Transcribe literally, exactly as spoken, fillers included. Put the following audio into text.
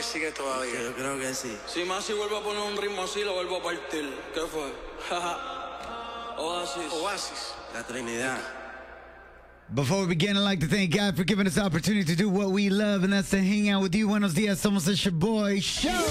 que sigue todavía. Yo creo que sí. Si más si vuelvo a poner un ritmo así, lo vuelvo a partir. ¿Qué fue? Oasis. Oasis. La Trinidad. Before we begin, I'd like to thank God for giving us the opportunity to do what we love, and that's to hang out with you. Buenos dias, somos your boy show.